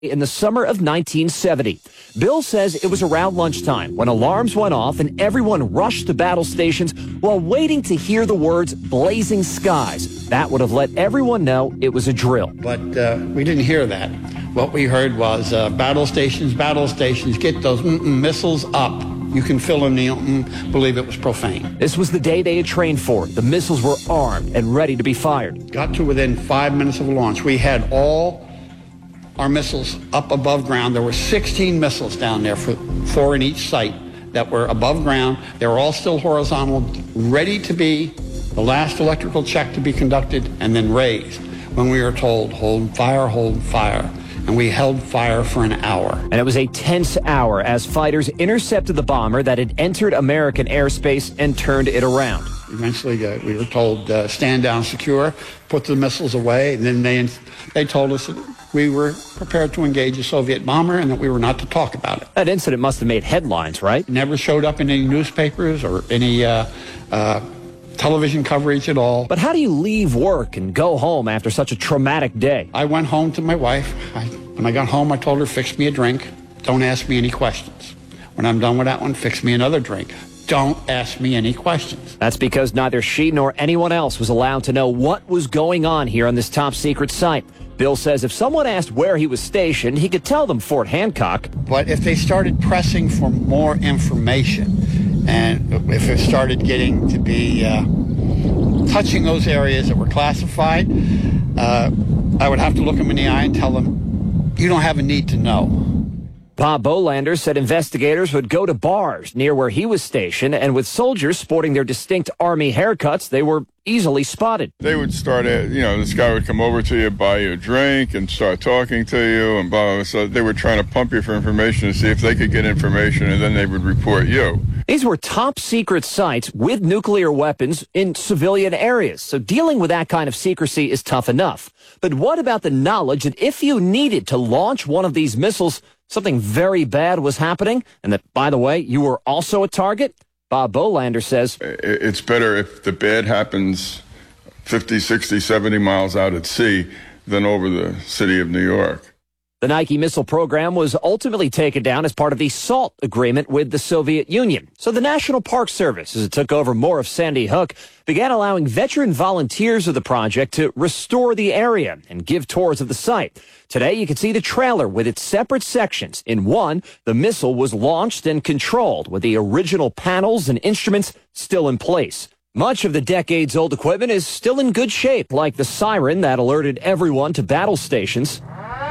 in the summer of 1970. Bill says it was around lunchtime when alarms went off and everyone rushed to battle stations while waiting to hear the words blazing skies. That would have let everyone know it was a drill. But we didn't hear that. What we heard was battle stations, get those missiles up. You can fill in the believe it was profane. This was the day they had trained for. The missiles were armed and ready to be fired. Got to within 5 minutes of launch. We had all our missiles up above ground. There were 16 missiles down there, four in each site, that were above ground. They were all still horizontal, ready to be the last electrical check to be conducted and then raised when we were told, hold fire. And we held fire for an hour. And it was a tense hour as fighters intercepted the bomber that had entered American airspace and turned it around. Eventually, we were told, stand down, secure, put the missiles away. And then they told us that we were prepared to engage a Soviet bomber and that we were not to talk about it. That incident must have made headlines, right? It never showed up in any newspapers or any television coverage at all. But how do you leave work and go home after such a traumatic day? I went home to my wife. When I got home, I told her, fix me a drink. Don't ask me any questions. When I'm done with that one, fix me another drink. Don't ask me any questions. That's because neither she nor anyone else was allowed to know what was going on here on this top secret site. Bill says if someone asked where he was stationed, he could tell them Fort Hancock. But if they started pressing for more information, and if it started getting to be touching those areas that were classified, I would have to look them in the eye and tell them, you don't have a need to know. Bob Bolander said investigators would go to bars near where he was stationed, and with soldiers sporting their distinct Army haircuts, they were easily spotted. They would start, this guy would come over to you, buy you a drink, and start talking to you, and blah, blah, blah. So they were trying to pump you for information to see if they could get information, and then they would report you. These were top secret sites with nuclear weapons in civilian areas, so dealing with that kind of secrecy is tough enough. But what about the knowledge that if you needed to launch one of these missiles, something very bad was happening, and that, by the way, you were also a target? Bob Bolander says it's better if the bad happens 50, 60, 70 miles out at sea than over the city of New York. The Nike missile program was ultimately taken down as part of the SALT agreement with the Soviet Union. So the National Park Service, as it took over more of Sandy Hook, began allowing veteran volunteers of the project to restore the area and give tours of the site. Today, you can see the trailer with its separate sections. In one, the missile was launched and controlled with the original panels and instruments still in place. Much of the decades-old equipment is still in good shape, like the siren that alerted everyone to battle stations.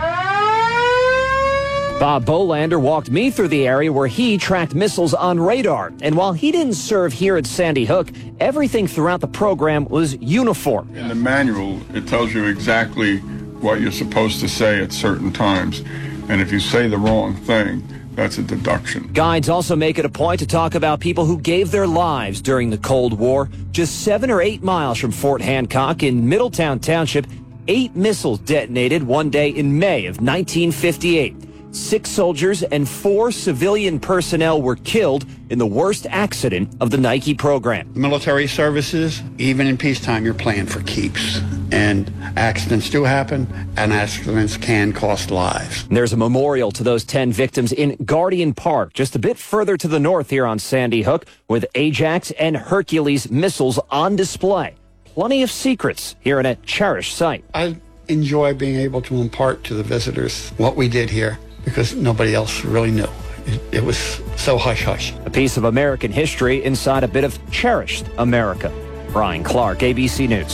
Bob Bolander walked me through the area where he tracked missiles on radar. And while he didn't serve here at Sandy Hook, everything throughout the program was uniform. In the manual, it tells you exactly what you're supposed to say at certain times. And if you say the wrong thing, that's a deduction. Guides also make it a point to talk about people who gave their lives during the Cold War. Just 7 or 8 miles from Fort Hancock in Middletown Township, 8 missiles detonated one day in May of 1958. 6 soldiers and 4 civilian personnel were killed in the worst accident of the Nike program. Military services, even in peacetime, you're playing for keeps. And accidents do happen, and accidents can cost lives. There's a memorial to those 10 victims in Guardian Park, just a bit further to the north here on Sandy Hook, with Ajax and Hercules missiles on display. Plenty of secrets here at a cherished site. I enjoy being able to impart to the visitors what we did here, because nobody else really knew. It was so hush-hush. A piece of American history inside a bit of cherished America. Brian Clark, ABC News.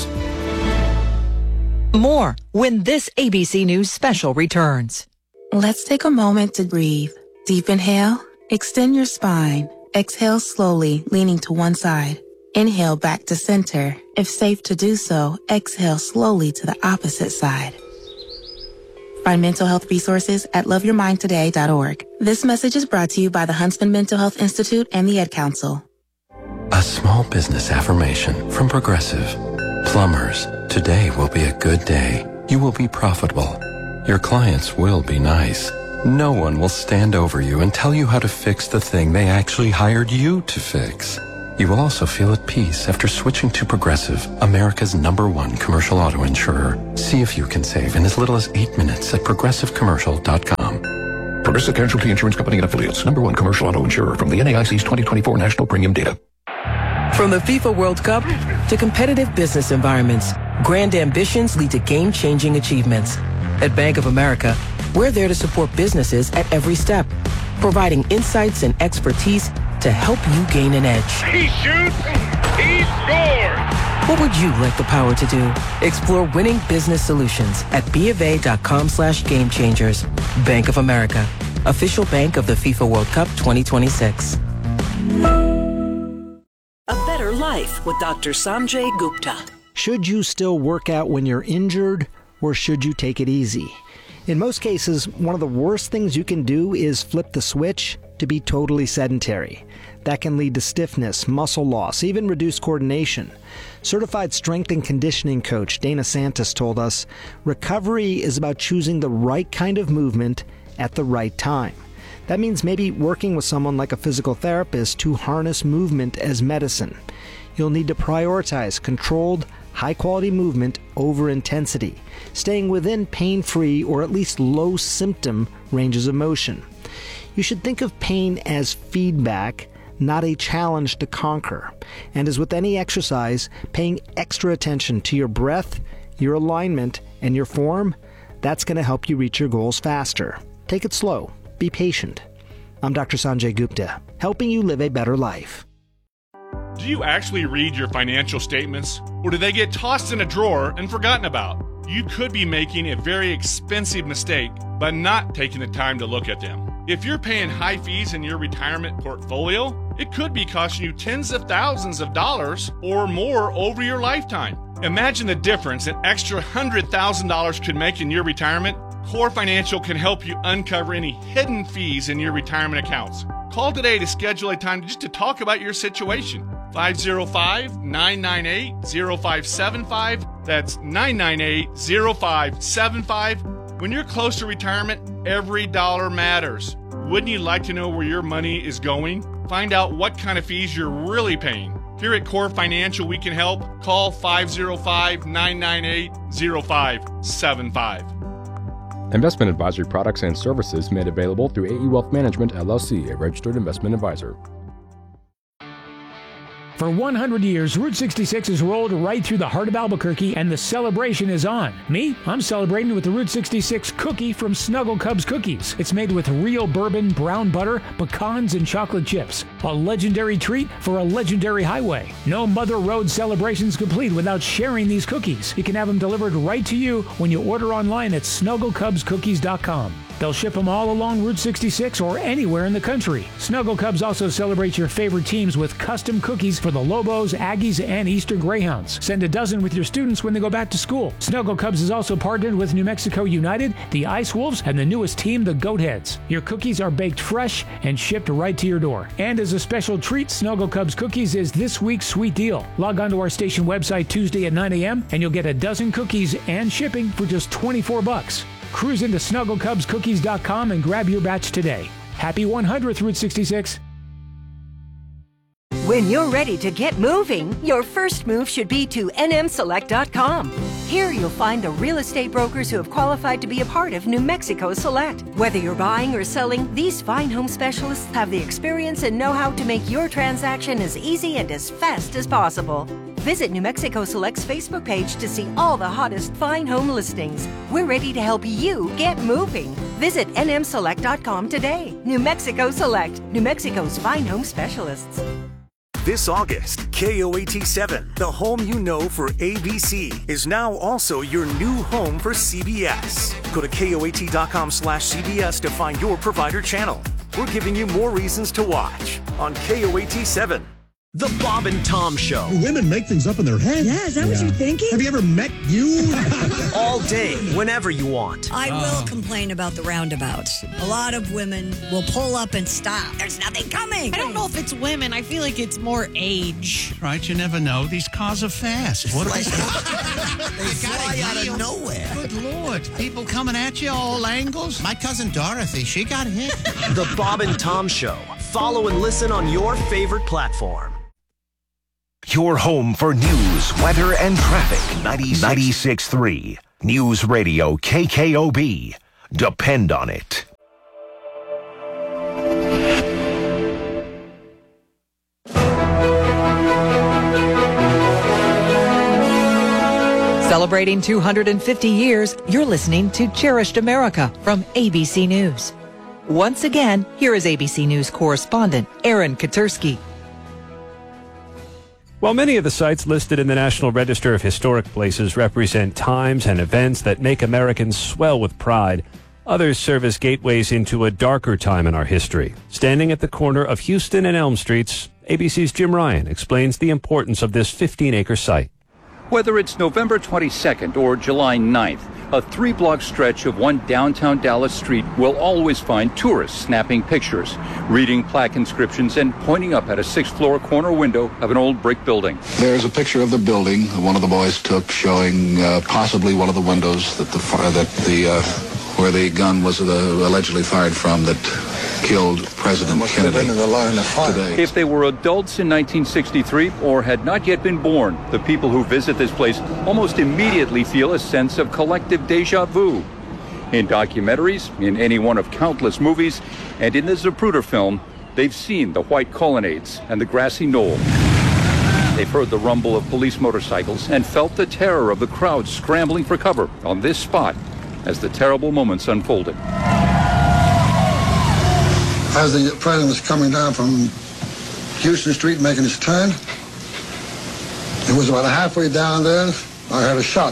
More when this ABC News special returns. Let's take a moment to breathe. Deep inhale, extend your spine. Exhale slowly, leaning to one side. Inhale back to center. If safe to do so, exhale slowly to the opposite side. Find mental health resources at loveyourmindtoday.org. This message is brought to you by the Huntsman Mental Health Institute and the Ad Council. A small business affirmation from Progressive. Plumbers, today will be a good day. You will be profitable. Your clients will be nice. No one will stand over you and tell you how to fix the thing they actually hired you to fix. You will also feel at peace after switching to Progressive, America's #1 commercial auto insurer. See if you can save in as little as 8 minutes at progressivecommercial.com. Progressive Casualty Insurance Company and Affiliates, #1 commercial auto insurer from the NAIC's 2024 National Premium Data. From the FIFA World Cup to competitive business environments, grand ambitions lead to game-changing achievements. At Bank of America, we're there to support businesses at every step, providing insights and expertise to help you gain an edge. He shoots, he scores! What would you like the power to do? Explore winning business solutions at BofA.com/gamechangers. Bank of America, official bank of the FIFA World Cup 2026. A Better Life with Dr. Sanjay Gupta. Should you still work out when you're injured, or should you take it easy? In most cases, one of the worst things you can do is flip the switch to be totally sedentary. That can lead to stiffness, muscle loss, even reduced coordination. Certified strength and conditioning coach Dana Santos told us, recovery is about choosing the right kind of movement at the right time. That means maybe working with someone like a physical therapist to harness movement as medicine. You'll need to prioritize controlled, high-quality movement over intensity, staying within pain-free or at least low-symptom ranges of motion. You should think of pain as feedback, not a challenge to conquer. And as with any exercise, paying extra attention to your breath, your alignment, and your form, that's going to help you reach your goals faster. Take it slow. Be patient. I'm Dr. Sanjay Gupta, helping you live a better life. Do you actually read your financial statements, or do they get tossed in a drawer and forgotten about? You could be making a very expensive mistake by not taking the time to look at them. If you're paying high fees in your retirement portfolio, it could be costing you tens of thousands of dollars or more over your lifetime. Imagine the difference an extra $100,000 could make in your retirement. Core Financial can help you uncover any hidden fees in your retirement accounts. Call today to schedule a time just to talk about your situation. 505-998-0575. That's 998-0575. When you're close to retirement, every dollar matters. Wouldn't you like to know where your money is going? Find out what kind of fees you're really paying. Here at Core Financial, we can help. Call 505-998-0575. Investment advisory products and services made available through AE Wealth Management, LLC, a registered investment advisor. For 100 years, Route 66 has rolled right through the heart of Albuquerque, and the celebration is on. Me, I'm celebrating with the Route 66 cookie from Snuggle Cubs Cookies. It's made with real bourbon, brown butter, pecans, and chocolate chips. A legendary treat for a legendary highway. No Mother Road celebration's complete without sharing these cookies. You can have them delivered right to you when you order online at SnuggleCubsCookies.com. They'll ship them all along Route 66 or anywhere in the country. Snuggle Cubs also celebrates your favorite teams with custom cookies for the Lobos, Aggies, and Eastern Greyhounds. Send a dozen with your students when they go back to school. Snuggle Cubs is also partnered with New Mexico United, the Ice Wolves, and the newest team, the Goatheads. Your cookies are baked fresh and shipped right to your door. And as a special treat, Snuggle Cubs Cookies is this week's sweet deal. Log on to our station website Tuesday at 9 a.m. and you'll get a dozen cookies and shipping for just $24. Cruise into SnuggleCubsCookies.com and grab your batch today. Happy 100th Route 66. When you're ready to get moving, your first move should be to nmselect.com. Here you'll find the real estate brokers who have qualified to be a part of New Mexico Select. Whether you're buying or selling, these fine home specialists have the experience and know-how to make your transaction as easy and as fast as possible. Visit New Mexico Select's Facebook page to see all the hottest fine home listings. We're ready to help you get moving. Visit nmselect.com today. New Mexico Select, New Mexico's fine home specialists. This August, KOAT7, the home you know for ABC, is now also your new home for CBS. Go to KOAT.com/CBS to find your provider channel. We're giving you more reasons to watch on KOAT7. The Bob and Tom Show. Women make things up in their head. Yeah, is that what you're thinking? Have you ever met you? All day, whenever you want. I will complain about the roundabouts. A lot of women will pull up and stop. There's nothing coming. I don't know if it's women. I feel like it's more age. Right, you never know. These cars are fast. What are they? They fly out of nowhere. Good Lord. People coming at you all angles. My cousin Dorothy, she got hit. The Bob and Tom Show. Follow and listen on your favorite platform. Your home for news, weather, and traffic. 96.3 News Radio KKOB. Depend on it. Celebrating 250 years, you're listening to Cherished America from ABC News. Once again, here is ABC News correspondent Aaron Katersky. While many of the sites listed in the National Register of Historic Places represent times and events that make Americans swell with pride, others serve as gateways into a darker time in our history. Standing at the corner of Houston and Elm Streets, ABC's Jim Ryan explains the importance of this 15-acre site. Whether it's November 22nd or July 9th, a 3-block stretch of one downtown Dallas street will always find tourists snapping pictures, reading plaque inscriptions, and pointing up at a 6th-floor corner window of an old brick building. There's a picture of the building one of the boys took showing possibly one of the windows where the gun was allegedly fired from that killed President Kennedy today. If they were adults in 1963 or had not yet been born, the people who visit this place almost immediately feel a sense of collective deja vu. In documentaries, in any one of countless movies, and in the Zapruder film, they've seen the white colonnades and the grassy knoll. They've heard the rumble of police motorcycles and felt the terror of the crowd scrambling for cover on this spot as the terrible moments unfolded. As the president was coming down from Houston Street making his turn, it was about halfway down there, I heard a shot.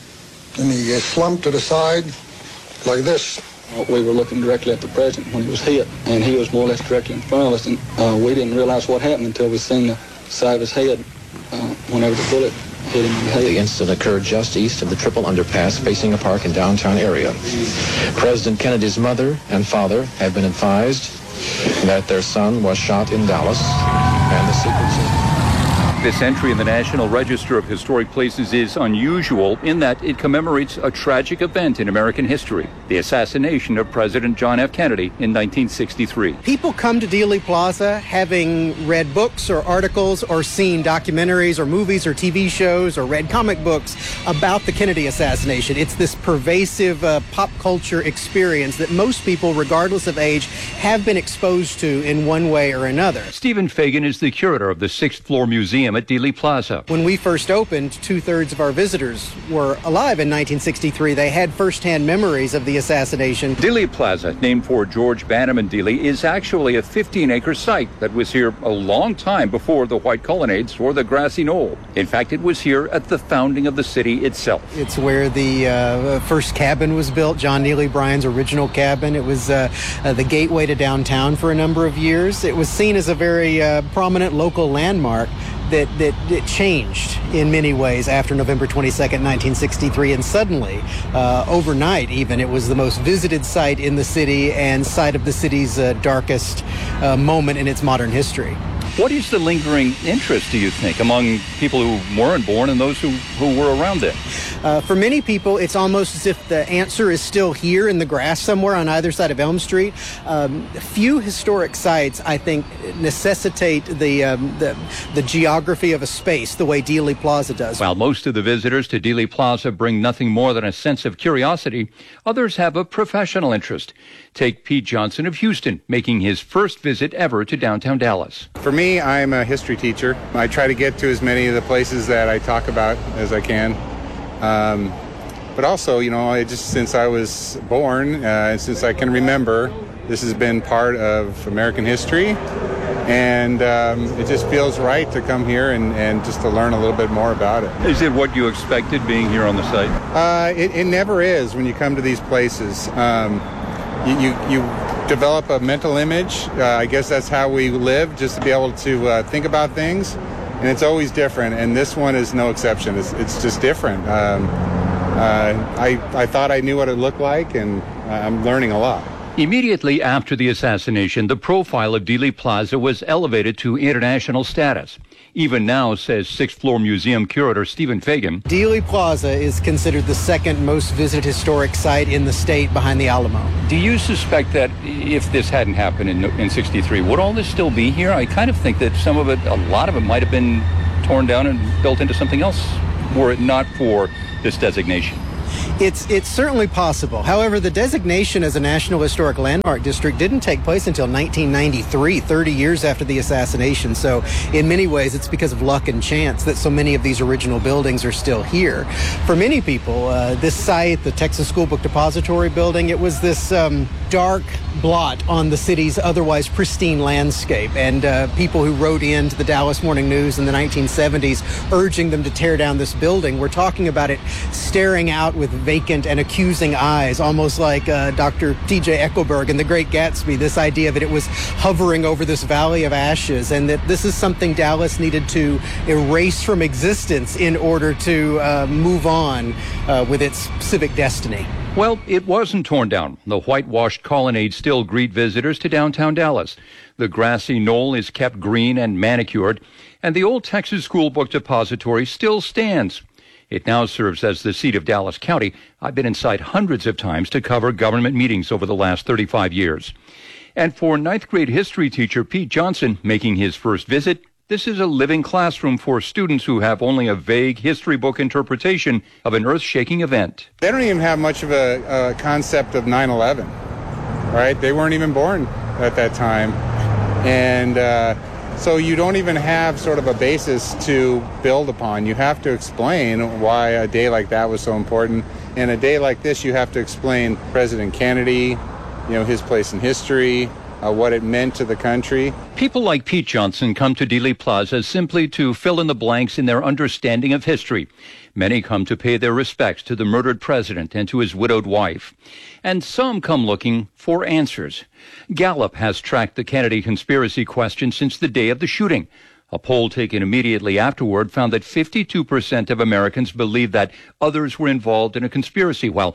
And he slumped to the side like this. We were looking directly at the president when he was hit, and he was more or less directly in front of us, and we didn't realize what happened until we seen the side of his head whenever the bullet hit him in the head. The incident occurred just east of the Triple Underpass facing a park in downtown area. President Kennedy's mother and father have been advised that their son was shot in Dallas, and the sequence. This entry in the National Register of Historic Places is unusual in that it commemorates a tragic event in American history, the assassination of President John F. Kennedy in 1963. People come to Dealey Plaza having read books or articles or seen documentaries or movies or TV shows or read comic books about the Kennedy assassination. It's this pervasive pop culture experience that most people, regardless of age, have been exposed to in one way or another. Stephen Fagan is the curator of the 6th Floor Museum at Dealey Plaza. When we first opened, 2/3 of our visitors were alive in 1963. They had firsthand memories of the assassination. Dealey Plaza, named for George Bannerman Dealey, is actually a 15-acre site that was here a long time before the White Colonnades or the Grassy Knoll. In fact, it was here at the founding of the city itself. It's where the first cabin was built, John Neely Bryan's original cabin. It was the gateway to downtown for a number of years. It was seen as a very prominent local landmark that it changed in many ways after November 22nd, 1963, and suddenly, overnight even, it was the most visited site in the city and site of the city's darkest moment in its modern history. What is the lingering interest, do you think, among people who weren't born and those who were around then? For many people, it's almost as if the answer is still here in the grass somewhere on either side of Elm Street. Few historic sites, I think, necessitate the geography of a space the way Dealey Plaza does. While most of the visitors to Dealey Plaza bring nothing more than a sense of curiosity, others have a professional interest. Take Pete Johnson of Houston, making his first visit ever to downtown Dallas. For me, I'm a history teacher. I try to get to as many of the places that I talk about as I can. But also, since I was born, since I can remember, this has been part of American history. And it just feels right to come here and just to learn a little bit more about it. Is it what you expected being here on the site? It never is when you come to these places. You develop a mental image. I guess that's how we live, just to be able to think about things. And it's always different, and this one is no exception. It's just different. I thought I knew what it looked like, and I'm learning a lot. Immediately after the assassination, the profile of Dealey Plaza was elevated to international status. Even now, says 6th Floor Museum curator Stephen Fagan, Dealey Plaza is considered the second most visited historic site in the state behind the Alamo. Do you suspect that if this hadn't happened in 63, would all this still be here? I kind of think that a lot of it might have been torn down and built into something else were it not for this designation. It's certainly possible. However, the designation as a National Historic Landmark District didn't take place until 1993, 30 years after the assassination. So in many ways, it's because of luck and chance that so many of these original buildings are still here. For many people, this site, the Texas School Book Depository building, it was this dark blot on the city's otherwise pristine landscape. And people who wrote in to the Dallas Morning News in the 1970s urging them to tear down this building were talking about it staring out with vacant and accusing eyes, almost like Dr. T.J. Eckleburg in The Great Gatsby, this idea that it was hovering over this valley of ashes and that this is something Dallas needed to erase from existence in order to move on with its civic destiny. Well, it wasn't torn down. The whitewashed colonnades still greet visitors to downtown Dallas. The grassy knoll is kept green and manicured, and the old Texas School Book Depository still stands. It now serves as the seat of Dallas County. I've been inside hundreds of times to cover government meetings over the last 35 years. And for ninth grade history teacher Pete Johnson making his first visit, this is a living classroom for students who have only a vague history book interpretation of an earth-shaking event. They don't even have much of a concept of 9/11, right? They weren't even born at that time. And so you don't even have sort of a basis to build upon. You have to explain why a day like that was so important. And a day like this, you have to explain President Kennedy, his place in history, what it meant to the country. People like Pete Johnson come to Dealey Plaza simply to fill in the blanks in their understanding of history. Many come to pay their respects to the murdered president and to his widowed wife. And some come looking for answers. Gallup has tracked the Kennedy conspiracy question since the day of the shooting. A poll taken immediately afterward found that 52% of Americans believed that others were involved in a conspiracy, while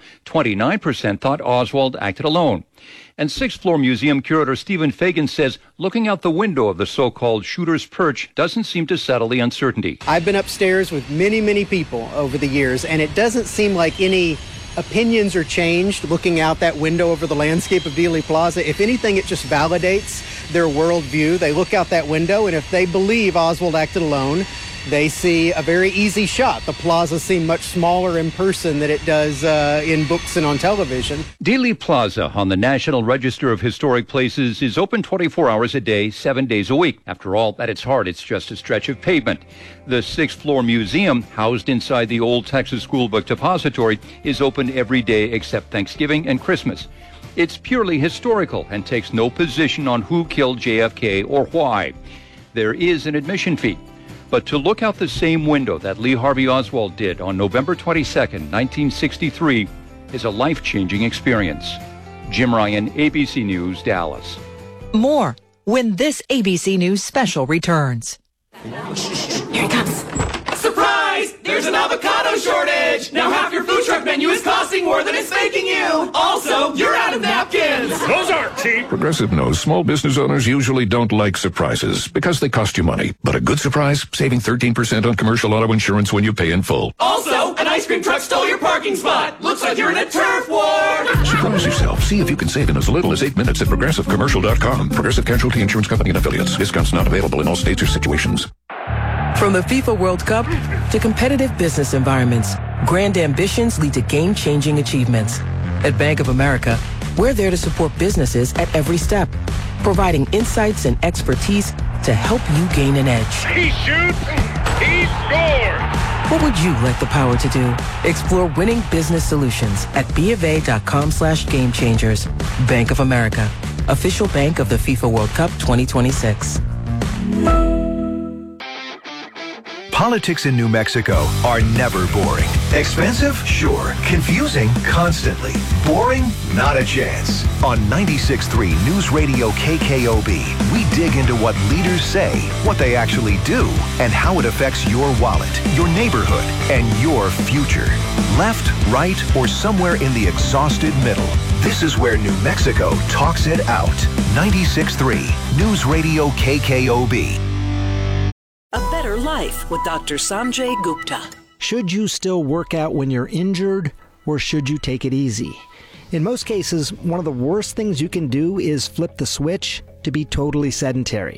29% thought Oswald acted alone. And Sixth Floor Museum curator Stephen Fagan says looking out the window of the so-called shooter's perch doesn't seem to settle the uncertainty. I've been upstairs with many, many people over the years, and it doesn't seem like any opinions are changed looking out that window over the landscape of Dealey Plaza. If anything, it just validates their worldview. They look out that window, and if they believe Oswald acted alone, they see a very easy shot. The plaza seems much smaller in person than it does in books and on television. Dealey Plaza on the National Register of Historic Places is open 24 hours a day, 7 days a week. After all, at its heart, it's just a stretch of pavement. The Sixth Floor Museum, housed inside the old Texas School Book Depository, is open every day except Thanksgiving and Christmas. It's purely historical and takes no position on who killed JFK or why. There is an admission fee. But to look out the same window that Lee Harvey Oswald did on November 22nd, 1963, is a life-changing experience. Jim Ryan, ABC News, Dallas. More when this ABC News special returns. Here it comes. Surprise! There's an avocado shortage! Now half your food truck menu is costing more than it's making you! Also, you're out of napkins! Those aren't cheap! Progressive knows small business owners usually don't like surprises because they cost you money. But a good surprise, saving 13% on commercial auto insurance when you pay in full. Also, an ice cream truck stole your parking spot! Looks like you're in a turf war! Surprise yourself. See if you can save in as little as 8 minutes at ProgressiveCommercial.com. Progressive Casualty Insurance Company and Affiliates. Discounts not available in all states or situations. From the FIFA World Cup to competitive business environments, grand ambitions lead to game-changing achievements. At Bank of America, we're there to support businesses at every step, providing insights and expertise to help you gain an edge. He shoots, he scores! What would you like the power to do? Explore winning business solutions at BofA.com/gamechangers. Bank of America, official bank of the FIFA World Cup 2026. Politics in New Mexico are never boring. Expensive? Sure. Confusing? Constantly. Boring? Not a chance. On 96.3 News Radio KKOB, we dig into what leaders say, what they actually do, and how it affects your wallet, your neighborhood, and your future. Left, right, or somewhere in the exhausted middle. This is where New Mexico talks it out. 96.3 News Radio KKOB. A better life with Dr. Sanjay Gupta. Should you still work out when you're injured, or should you take it easy? In most cases, one of the worst things you can do is flip the switch to be totally sedentary.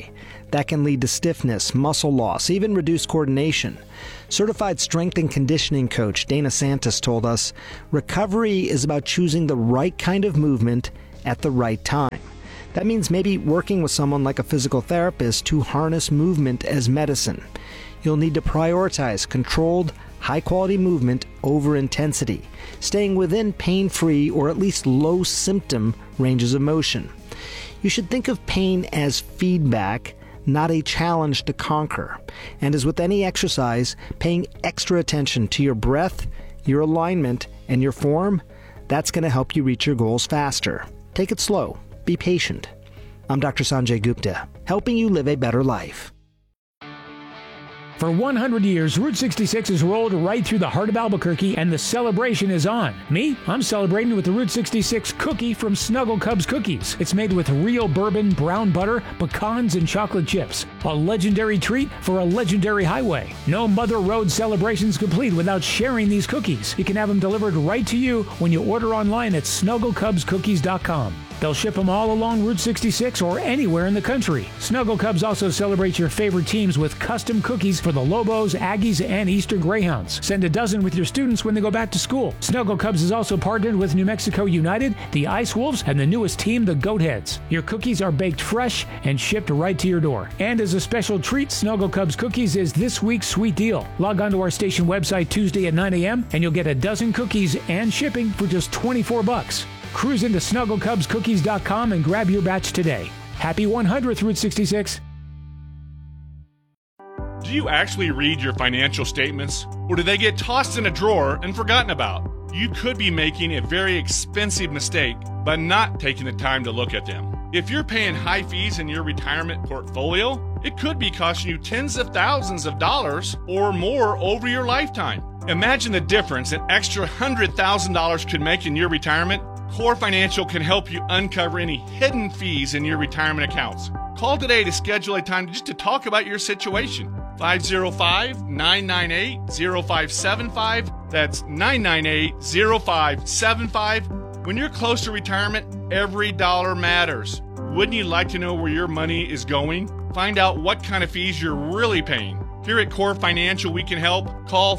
That can lead to stiffness, muscle loss, even reduced coordination. Certified strength and conditioning coach Dana Santos told us, recovery is about choosing the right kind of movement at the right time. That means maybe working with someone like a physical therapist to harness movement as medicine. You'll need to prioritize controlled, high-quality movement over intensity, staying within pain-free or at least low-symptom ranges of motion. You should think of pain as feedback, not a challenge to conquer. And as with any exercise, paying extra attention to your breath, your alignment, and your form, that's going to help you reach your goals faster. Take it slow. Be patient. I'm Dr. Sanjay Gupta, helping you live a better life. For 100 years, Route 66 has rolled right through the heart of Albuquerque, and the celebration is on. Me? I'm celebrating with the Route 66 cookie from Snuggle Cubs Cookies. It's made with real bourbon, brown butter, pecans, and chocolate chips. A legendary treat for a legendary highway. No Mother Road celebration's complete without sharing these cookies. You can have them delivered right to you when you order online at snugglecubscookies.com. They'll ship them all along Route 66 or anywhere in the country. Snuggle Cubs also celebrates your favorite teams with custom cookies for the Lobos, Aggies, and Eastern Greyhounds. Send a dozen with your students when they go back to school. Snuggle Cubs is also partnered with New Mexico United, the Ice Wolves, and the newest team, the Goatheads. Your cookies are baked fresh and shipped right to your door. And as a special treat, Snuggle Cubs Cookies is this week's sweet deal. Log on to our station website Tuesday at 9 a.m. and you'll get a dozen cookies and shipping for just $24. Cruise into snugglecubscookies.com and grab your batch today. Happy 100th Route 66. Do you actually read your financial statements, or do they get tossed in a drawer and forgotten about? You could be making a very expensive mistake by not taking the time to look at them. If you're paying high fees in your retirement portfolio, it could be costing you tens of thousands of dollars or more over your lifetime. Imagine the difference an extra $100,000 could make in your retirement. Core Financial can help you uncover any hidden fees in your retirement accounts. Call today to schedule a time just to talk about your situation. 505-998-0575. That's 998-0575. When you're close to retirement, every dollar matters. Wouldn't you like to know where your money is going? Find out what kind of fees you're really paying. Here at Core Financial, we can help. Call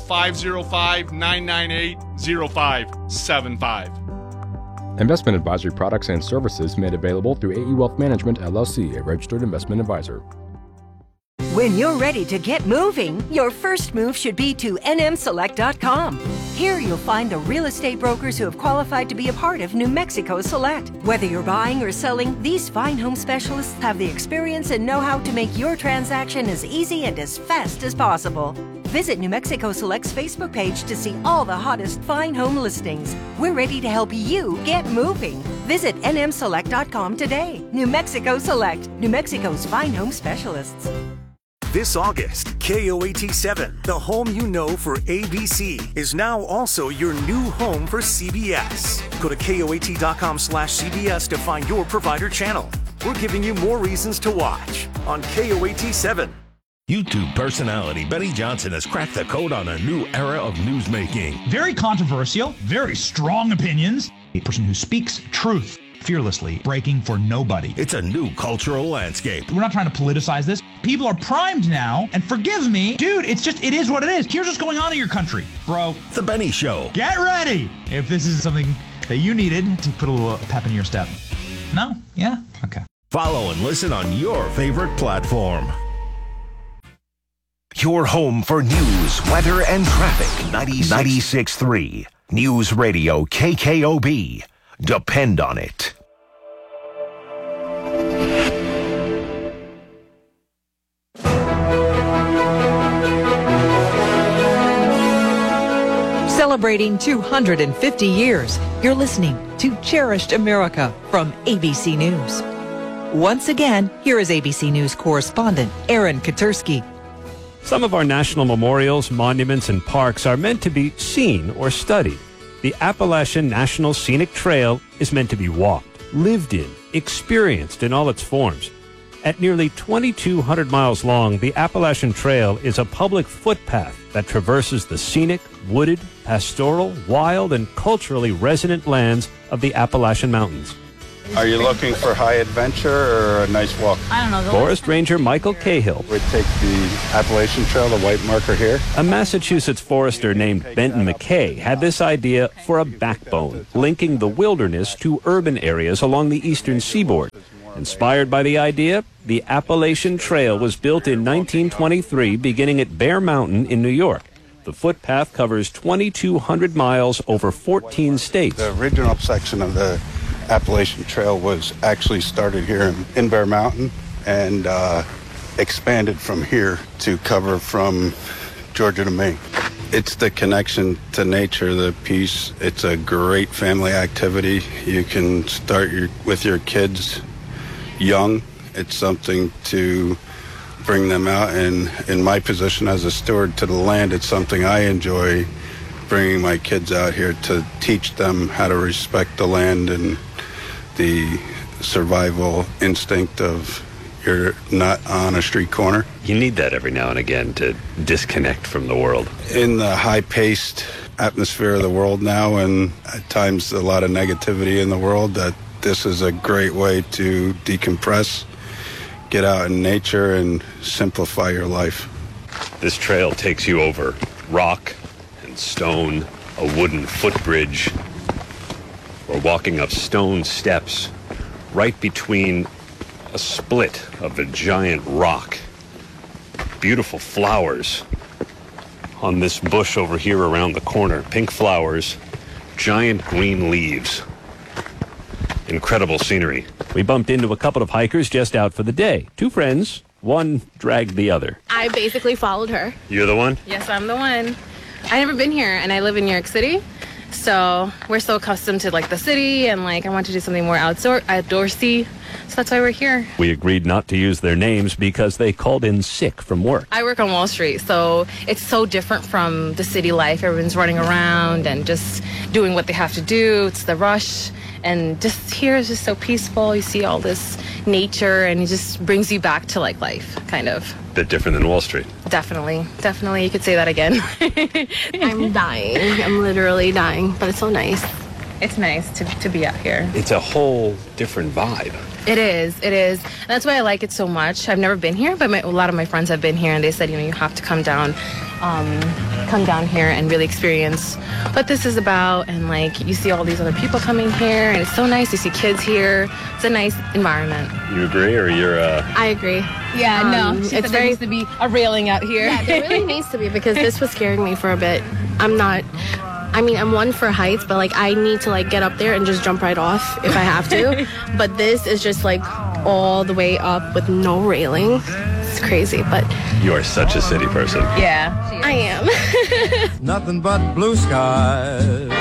505-998-0575. Investment advisory products and services made available through AE Wealth Management, LLC, a registered investment advisor. When you're ready to get moving, your first move should be to nmselect.com. Here you'll find the real estate brokers who have qualified to be a part of New Mexico Select. Whether you're buying or selling, these fine home specialists have the experience and know-how to make your transaction as easy and as fast as possible. Visit New Mexico Select's Facebook page to see all the hottest fine home listings. We're ready to help you get moving. Visit nmselect.com today. New Mexico Select, New Mexico's fine home specialists. This August, KOAT7, the home you know for ABC, is now also your new home for CBS. Go to KOAT.com/CBS to find your provider channel. We're giving you more reasons to watch on KOAT7. YouTube personality Benny Johnson has cracked the code on a new era of newsmaking. Very controversial, very strong opinions. A person who speaks truth fearlessly, breaking for nobody. It's a new cultural landscape. We're not trying to politicize this. People are primed now, and forgive me, dude, it is what it is. Here's what's going on in your country, bro. The Benny Show. Get ready if this is something that you needed to put a little pep in your step. No? Yeah? Okay. Follow and listen on your favorite platform. Your home for news, weather, and traffic. 96.3 News Radio KKOB. Depend on it. Celebrating 250 years, you're listening to Cherished America from ABC News. Once again, here is ABC News correspondent Aaron Katersky. Some of our national memorials, monuments, and parks are meant to be seen or studied. The Appalachian National Scenic Trail is meant to be walked, lived in, experienced in all its forms. At nearly 2,200 miles long, the Appalachian Trail is a public footpath that traverses the scenic, wooded, pastoral, wild, and culturally resonant lands of the Appalachian Mountains. Are you looking for high adventure or a nice walk? I don't know. Forest Ranger Michael Cahill. We'd take the Appalachian Trail, the white marker here. A Massachusetts forester named Benton McKay had this idea for a backbone, linking the wilderness to urban areas along the eastern seaboard. Inspired by the idea, the Appalachian Trail was built in 1923, beginning at Bear Mountain in New York. The footpath covers 2,200 miles over 14 states. The original section of the Appalachian Trail was actually started here in Bear Mountain and expanded from here to cover from Georgia to Maine. It's the connection to nature, the peace. It's a great family activity. You can start with your kids young. It's something to bring them out, and in my position as a steward to the land, it's something I enjoy bringing my kids out here to teach them how to respect the land and the survival instinct of you're not on a street corner. You need that every now and again to disconnect from the world. In the high-paced atmosphere of the world now, and at times a lot of negativity in the world, that this is a great way to decompress, get out in nature, and simplify your life. This trail takes you over rock and stone, a wooden footbridge. We're walking up stone steps right between a split of a giant rock. Beautiful flowers on this bush over here around the corner. Pink flowers, giant green leaves. Incredible scenery. We bumped into a couple of hikers just out for the day. Two friends, one dragged the other. I basically followed her. You're the one? Yes, I'm the one. I've never been here, and I live in New York City. So we're so accustomed to like the city, and like I want to do something more outdoorsy. So that's why we're here. We agreed not to use their names because they called in sick from work. I work on Wall Street, so it's so different from the city life. Everyone's running around and just doing what they have to do. It's the rush. And just here is just so peaceful. You see all this nature, and it just brings you back to like life, kind of. Bit different than Wall Street. Definitely. You could say that again. I'm dying. I'm literally dying, but it's so nice. It's nice to be out here. It's a whole different vibe. It is. And that's why I like it so much. I've never been here, but a lot of my friends have been here, and they said, you have to come down here and really experience what this is about. And like you see all these other people coming here, and it's so nice. You see kids here. It's a nice environment. You agree, or you're? I agree. Yeah, no. She said there needs to be a railing out here. Yeah, there really needs to be, because this was scaring me for a bit. I'm one for heights, but like I need to like get up there and just jump right off if I have to. But this is just like all the way up with no railing. It's crazy, but You are such a city person. Yeah, I am. Nothing but blue skies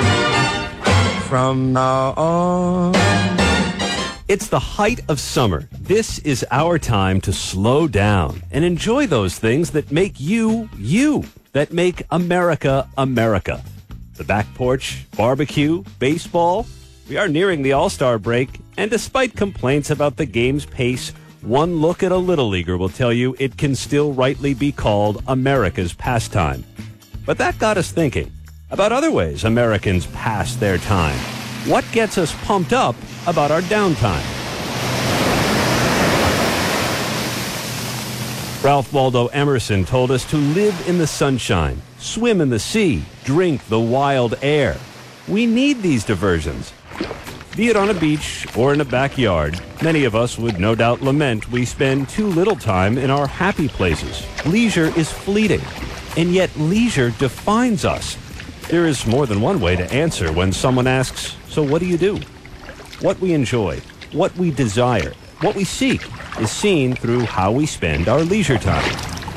from now on. It's the height of summer. This is our time to slow down and enjoy those things that make you, you, that make America, America. The back porch, barbecue, baseball. We are nearing the All-Star break, and despite complaints about the game's pace, one look at a Little Leaguer will tell you it can still rightly be called America's pastime. But that got us thinking about other ways Americans pass their time. What gets us pumped up about our downtime? Ralph Waldo Emerson told us to live in the sunshine, swim in the sea, drink the wild air. We need these diversions. Be it on a beach or in a backyard, many of us would no doubt lament we spend too little time in our happy places. Leisure is fleeting, and yet leisure defines us. There is more than one way to answer when someone asks, so what do you do? What we enjoy, what we desire, what we seek is seen through how we spend our leisure time.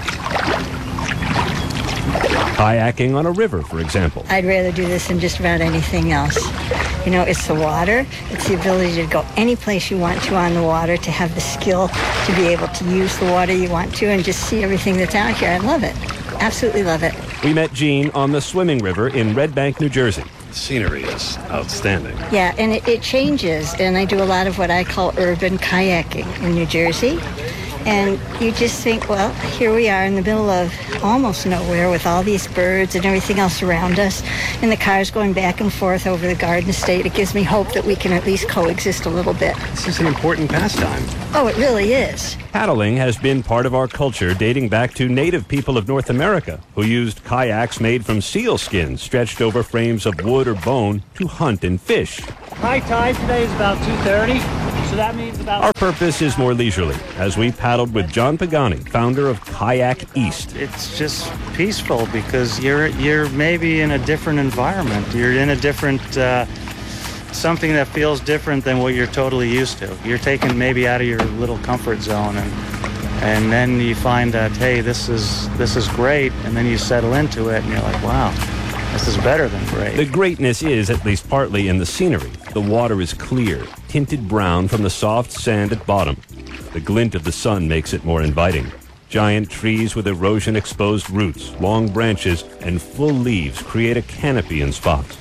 Kayaking on a river, for example. I'd rather do this than just about anything else. You know, it's the water. It's the ability to go any place you want to on the water, to have the skill to be able to use the water you want to and just see everything that's out here. I love it. Absolutely love it. We met Jean on the swimming river in Red Bank, New Jersey. The scenery is outstanding. Yeah, and it changes, and I do a lot of what I call urban kayaking in New Jersey. And you just think, well, here we are in the middle of almost nowhere with all these birds and everything else around us, and the cars going back and forth over the Garden State. It gives me hope that we can at least coexist a little bit. This is an important pastime. Oh, it really is. Paddling has been part of our culture dating back to native people of North America who used kayaks made from seal skins stretched over frames of wood or bone to hunt and fish. High tide today is about 2:30, so that means about... Our purpose is more leisurely as we paddled with John Pagani, founder of Kayak East. It's just peaceful because you're maybe in a different environment. You're in a different... something that feels different than what you're totally used to. You're taken maybe out of your little comfort zone, and then you find that, hey, this is great, and then you settle into it, and you're like, wow, this is better than great. The greatness is, at least partly, in the scenery. The water is clear, tinted brown from the soft sand at bottom. The glint of the sun makes it more inviting. Giant trees with erosion-exposed roots, long branches, and full leaves create a canopy in spots.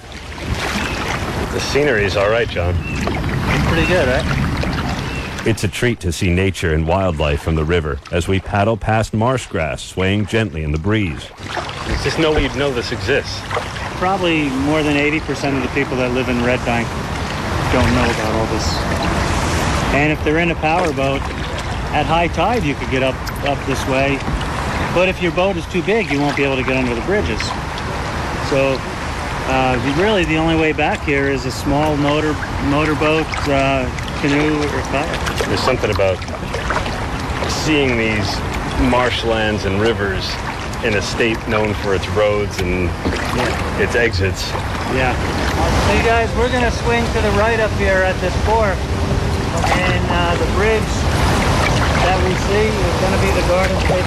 The scenery is all right, John. Pretty good, right? It's a treat to see nature and wildlife from the river as we paddle past marsh grass swaying gently in the breeze. There's just no way you'd know this exists. Probably more than 80% of the people that live in Red Bank don't know about all this. And if they're in a power boat, at high tide you could get up this way. But if your boat is too big, you won't be able to get under the bridges. So really the only way back here is a small motorboat, canoe, or kayak. There's something about seeing these marshlands and rivers in a state known for its roads and its exits. Yeah. So you guys, we're going to swing to the right up here at this fork, and the bridge that we see is going to be the Garden State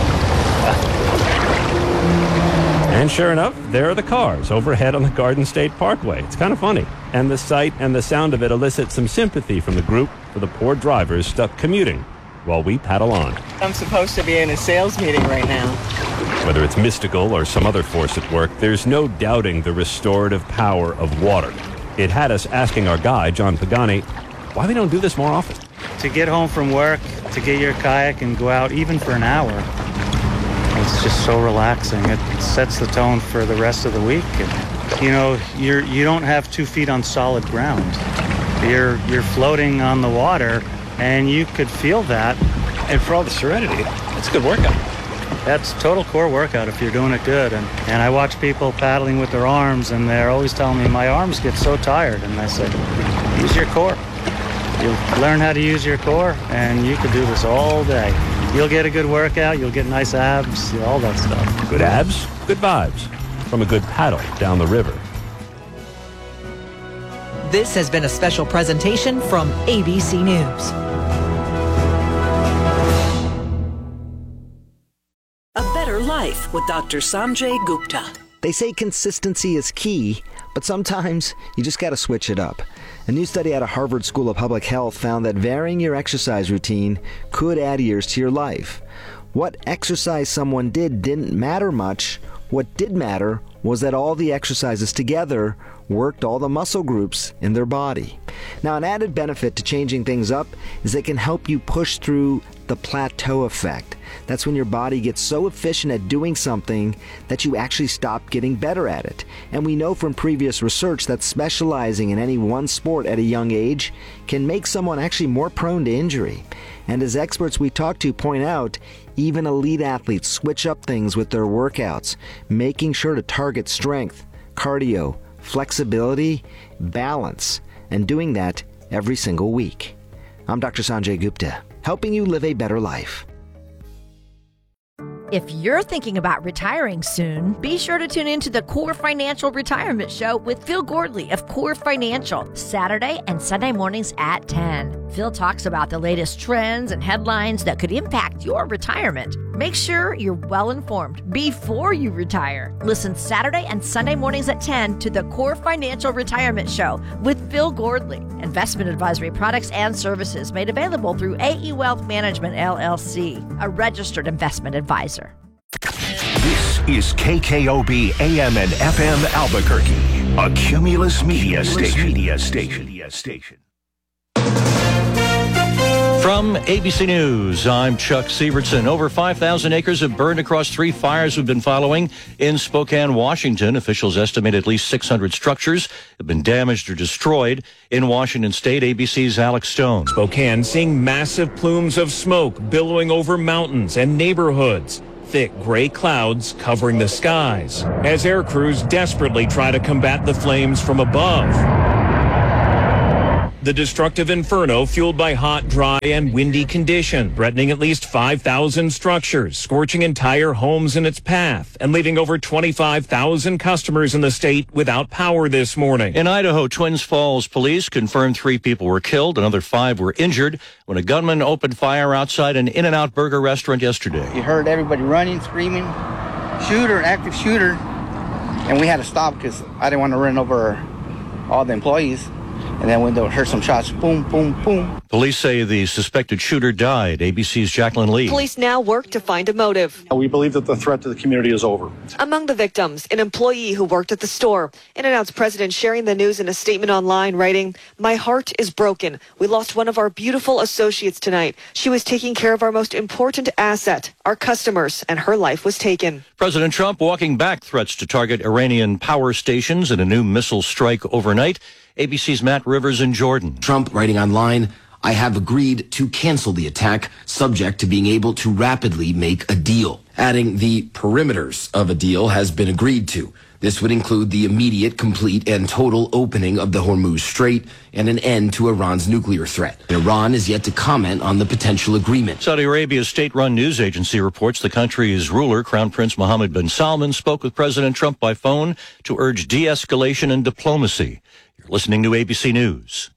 Parkway. And sure enough, there are the cars overhead on the Garden State Parkway. It's kind of funny. And the sight and the sound of it elicit some sympathy from the group for the poor drivers stuck commuting while we paddle on. I'm supposed to be in a sales meeting right now. Whether it's mystical or some other force at work, there's no doubting the restorative power of water. It had us asking our guide, John Pagani, why we don't do this more often. To get home from work, to get your kayak and go out even for an hour, it's just so relaxing. It sets the tone for the rest of the week. And, you know, you don't have 2 feet on solid ground. You're floating on the water, and you could feel that. And for all the serenity, it's a good workout. That's total core workout if you're doing it good. And I watch people paddling with their arms, and they're always telling me, my arms get so tired. And I said, use your core. You'll learn how to use your core, and you could do this all day. You'll get a good workout, you'll get nice abs, all that stuff. Good abs, good vibes from a good paddle down the river. This has been a special presentation from ABC News. A Better Life with Dr. Sanjay Gupta. They say consistency is key, but sometimes you just got to switch it up. A new study out of Harvard School of Public Health found that varying your exercise routine could add years to your life. What exercise someone did didn't matter much. What did matter was that all the exercises together worked all the muscle groups in their body. Now, an added benefit to changing things up is it can help you push through the plateau effect. That's when your body gets so efficient at doing something that you actually stop getting better at it. And we know from previous research that specializing in any one sport at a young age can make someone actually more prone to injury. And as experts we talk to point out, even elite athletes switch up things with their workouts, making sure to target strength, cardio, flexibility, balance, and doing that every single week. I'm Dr. Sanjay Gupta, helping you live a better life. If you're thinking about retiring soon, be sure to tune into the Core Financial Retirement Show with Phil Gordley of Core Financial, Saturday and Sunday mornings at 10. Phil talks about the latest trends and headlines that could impact your retirement. Make sure you're well informed before you retire. Listen Saturday and Sunday mornings at 10 to the Core Financial Retirement Show with Phil Gordley. Investment advisory products and services made available through AE Wealth Management, LLC, a registered investment advisor. This is KKOB AM and FM Albuquerque, a Cumulus Media Station. From From ABC News, I'm Chuck Sievertson. Over 5,000 acres have burned across 3 fires we've been following in Spokane, Washington. Officials estimate at least 600 structures have been damaged or destroyed in Washington State. ABC's Alex Stone. Spokane seeing massive plumes of smoke billowing over mountains and neighborhoods. Thick gray clouds covering the skies as air crews desperately try to combat the flames from above. The destructive inferno fueled by hot, dry, and windy conditions, threatening at least 5,000 structures, scorching entire homes in its path, and leaving over 25,000 customers in the state without power this morning. In Idaho, Twins Falls police confirmed 3 people were killed, another 5 were injured when a gunman opened fire outside an In-N-Out Burger restaurant yesterday. You heard everybody running, screaming, shooter, active shooter, and we had to stop because I didn't want to run over all the employees. And then when they heard some shots, boom, boom, boom. Police say the suspected shooter died. ABC's Jacqueline Lee. Police now work to find a motive. We believe that the threat to the community is over. Among the victims, an employee who worked at the store. In-N-Out's president sharing the news in a statement online, writing, "My heart is broken. We lost one of our beautiful associates tonight. She was taking care of our most important asset, our customers, and her life was taken." President Trump walking back threats to target Iranian power stations in a new missile strike overnight. ABC's Matt Rivers in Jordan. Trump writing online, "I have agreed to cancel the attack, subject to being able to rapidly make a deal." Adding, "The perimeters of a deal has been agreed to. This would include the immediate, complete, and total opening of the Hormuz Strait and an end to Iran's nuclear threat." Iran is yet to comment on the potential agreement. Saudi Arabia's state-run news agency reports the country's ruler, Crown Prince Mohammed bin Salman, spoke with President Trump by phone to urge de-escalation and diplomacy. You're listening to ABC News.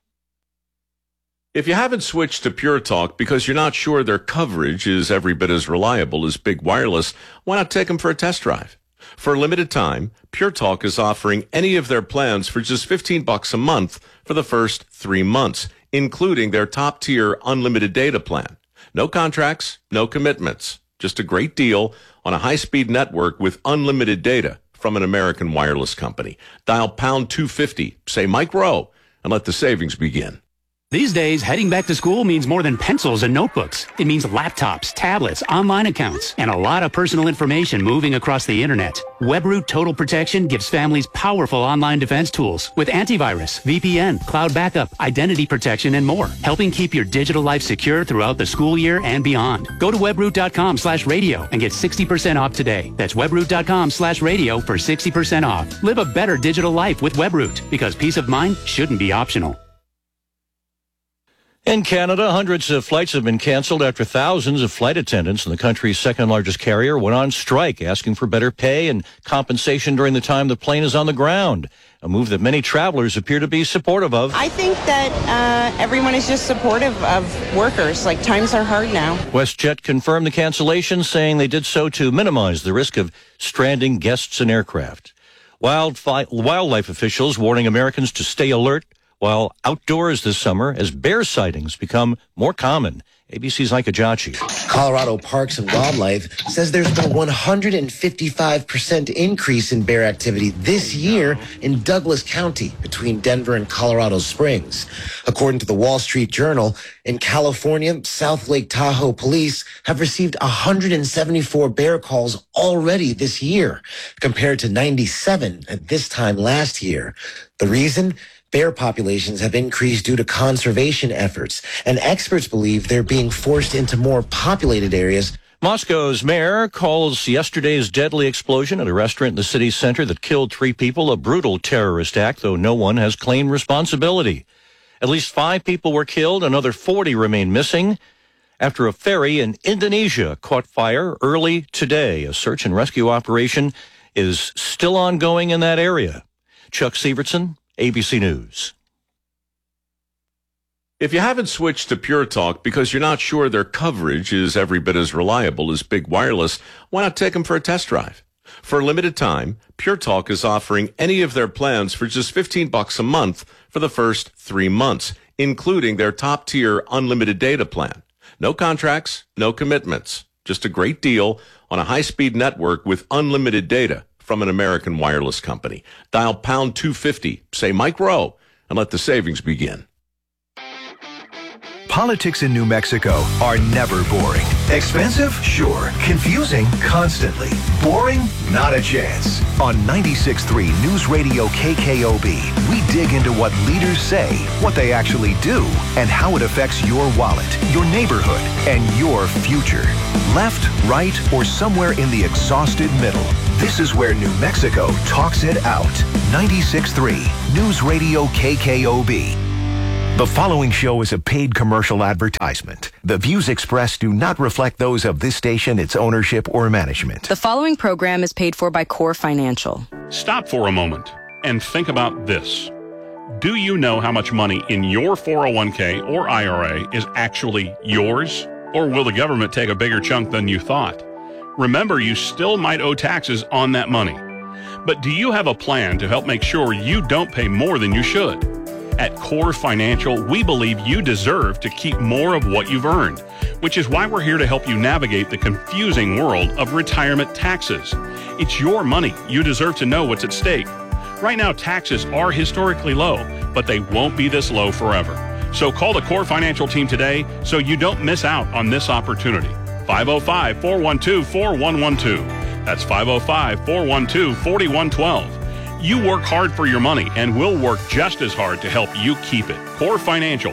If you haven't switched to Pure Talk because you're not sure their coverage is every bit as reliable as Big Wireless, why not take them for a test drive? For a limited time, Pure Talk is offering any of their plans for just $15 a month for the first 3 months, including their top-tier unlimited data plan. No contracts, no commitments. Just a great deal on a high-speed network with unlimited data from an American wireless company. Dial pound 250, say Mike Rowe, and let the savings begin. These days, heading back to school means more than pencils and notebooks. It means laptops, tablets, online accounts, and a lot of personal information moving across the internet. WebRoot Total Protection gives families powerful online defense tools with antivirus, VPN, cloud backup, identity protection, and more, helping keep your digital life secure throughout the school year and beyond. Go to webroot.com/radio and get 60% off today. That's webroot.com/radio for 60% off. Live a better digital life with WebRoot, because peace of mind shouldn't be optional. In Canada, hundreds of flights have been canceled after thousands of flight attendants in the country's second-largest carrier went on strike, asking for better pay and compensation during the time the plane is on the ground, a move that many travelers appear to be supportive of. I think that everyone is just supportive of workers. Like, times are hard now. WestJet confirmed the cancellation, saying they did so to minimize the risk of stranding guests and aircraft. Wildlife officials warning Americans to stay alert while outdoors this summer as bear sightings become more common. ABC's Ike Ajachi. Colorado Parks and Wildlife says there's been a 155% increase in bear activity this year in Douglas County between Denver and Colorado Springs. According to the Wall Street Journal, in California, South Lake Tahoe police have received 174 bear calls already this year, compared to 97 at this time last year. The reason? Bear populations have increased due to conservation efforts, and experts believe they're being forced into more populated areas. Moscow's mayor calls yesterday's deadly explosion at a restaurant in the city center that killed 3 people a brutal terrorist act, though no one has claimed responsibility. At least 5 people were killed, another 40 remain missing after a ferry in Indonesia caught fire early today. A search and rescue operation is still ongoing in that area. Chuck Sievertson, ABC News. If you haven't switched to Pure Talk because you're not sure their coverage is every bit as reliable as Big Wireless, why not take them for a test drive? For a limited time, Pure Talk is offering any of their plans for just $15 a month for the first 3 months, including their top-tier unlimited data plan. No contracts, no commitments. Just a great deal on a high-speed network with unlimited data from an American wireless company. Dial pound 250, say Mike Rowe, and let the savings begin. Politics in New Mexico are never boring. Expensive? Sure. Confusing? Constantly. Boring? Not a chance. On 96.3 News Radio KKOB, we dig into what leaders say, what they actually do, and how it affects your wallet, your neighborhood, and your future. Left, right, or somewhere in the exhausted middle. This is where New Mexico talks it out. 96.3 News Radio KKOB. The following show is a paid commercial advertisement. The views expressed do not reflect those of this station, its ownership, or management. The following program is paid for by Core Financial. Stop for a moment and think about this. Do you know how much money in your 401k or IRA is actually yours? Or will the government take a bigger chunk than you thought? Remember, you still might owe taxes on that money. But do you have a plan to help make sure you don't pay more than you should? At Core Financial, we believe you deserve to keep more of what you've earned, which is why we're here to help you navigate the confusing world of retirement taxes. It's your money. You deserve to know what's at stake. Right now, taxes are historically low, but they won't be this low forever. So call the Core Financial team today so you don't miss out on this opportunity. 505-412-4112. That's 505-412-4112. You work hard for your money, and we'll work just as hard to help you keep it. Core Financial,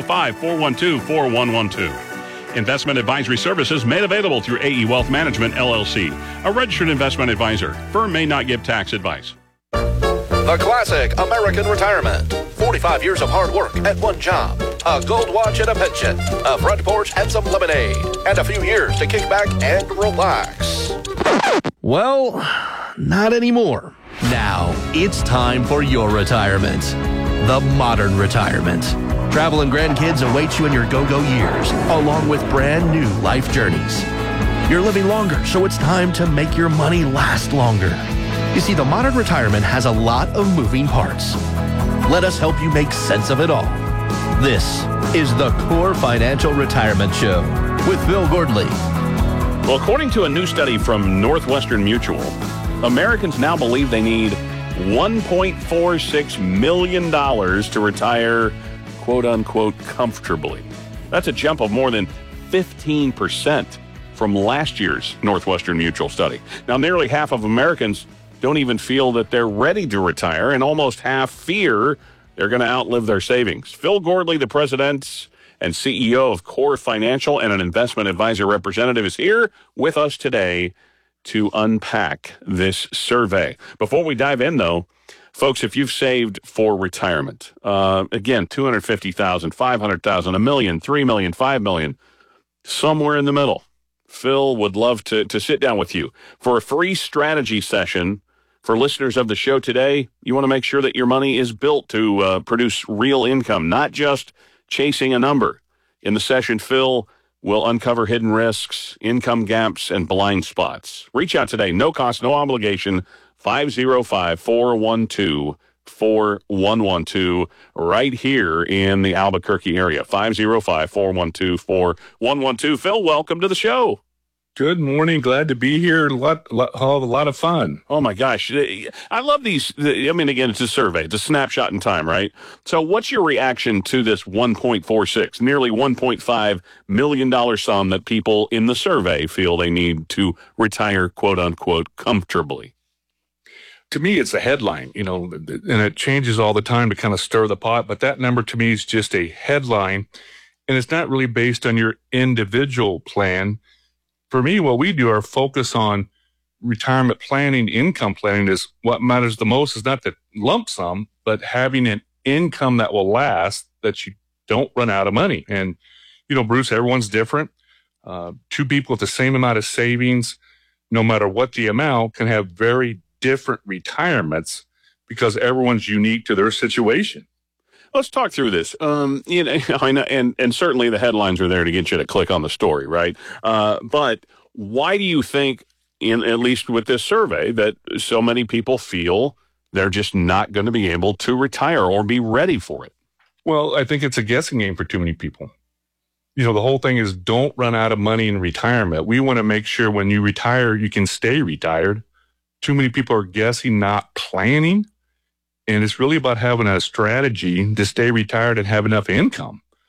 505-412-4112. Investment advisory services made available through AE Wealth Management, LLC, a registered investment advisor. Firm may not give tax advice. The classic American retirement. 45 years of hard work at one job. A gold watch and a pension. A front porch and some lemonade. And a few years to kick back and relax. Well, not anymore. Now, it's time for your retirement. The modern retirement. Travel and grandkids await you in your go-go years, along with brand new life journeys. You're living longer, so it's time to make your money last longer. You see, the modern retirement has a lot of moving parts. Let us help you make sense of it all. This is the Core Financial Retirement Show with Phil Gordley. Well, according to a new study from Northwestern Mutual, Americans now believe they need $1.46 million to retire, quote-unquote, comfortably. That's a jump of more than 15% from last year's Northwestern Mutual study. Now, nearly half of Americans don't even feel that they're ready to retire, and almost half fear they're going to outlive their savings. Phil Gordley, the president and CEO of Core Financial and an investment advisor representative, is here with us today to unpack this survey. Before we dive in, though, folks, if you've saved for retirement, again, $250,000, $500,000, $1 million, $3 million, $5 million, somewhere in the middle, Phil would love to sit down with you for a free strategy session. For listeners of the show today, you want to make sure that your money is built to produce real income, not just chasing a number. In the session, Phil will uncover hidden risks, income gaps, and blind spots. Reach out today. No cost, no obligation. 505-412-4112 right here in the Albuquerque area. 505-412-4112. Phil, welcome to the show. Good morning. Glad to be here. A lot of fun. Oh, my gosh. I love these. I mean, again, it's a survey. It's a snapshot in time, right? So what's your reaction to this 1.46, nearly $1.5 million sum that people in the survey feel they need to retire, quote unquote, comfortably? To me, it's a headline, and it changes all the time to kind of stir the pot. But that number to me is just a headline, and it's not really based on your individual plan. For me, what we do, our focus on retirement planning, income planning, is what matters the most is not the lump sum, but having an income that will last, that you don't run out of money. And, Bruce, everyone's different. Two people with the same amount of savings, no matter what the amount, can have very different retirements because everyone's unique to their situation. Let's talk through this. I know, and certainly the headlines are there to get you to click on the story, right? But why do you think, at least with this survey, that so many people feel they're just not going to be able to retire or be ready for it? Well, I think it's a guessing game for too many people. The whole thing is don't run out of money in retirement. We want to make sure when you retire, you can stay retired. Too many people are guessing, not planning. And it's really about having a strategy to stay retired and have enough income.